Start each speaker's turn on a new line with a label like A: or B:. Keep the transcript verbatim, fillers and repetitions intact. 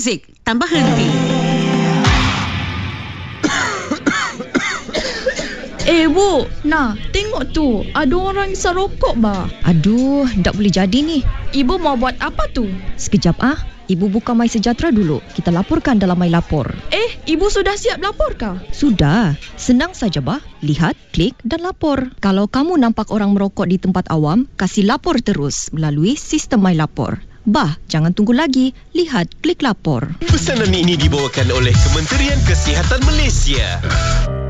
A: muzik tanpa henti.
B: Eh, Bu, nah, tengok tu. Ada orang isap rokok, bah.
C: Aduh, tak boleh jadi ni.
B: Ibu mau buat apa tu?
C: Sekejap ah. Ibu buka My Sejahtera dulu. Kita laporkan dalam My Lapor.
B: Eh, Ibu sudah siap laporkah?
C: Sudah. Senang saja, bah. Lihat, klik dan lapor. Kalau kamu nampak orang merokok di tempat awam, kasih lapor terus melalui sistem My Lapor. Bah, jangan tunggu lagi. Lihat, klik lapor.
D: Pesanan ini dibawakan oleh Kementerian Kesihatan Malaysia.